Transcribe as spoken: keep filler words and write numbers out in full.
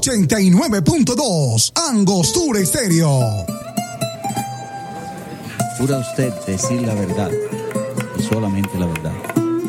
ochenta y nueve punto dos, Angostura Estéreo. Jura usted decir la verdad y solamente la verdad.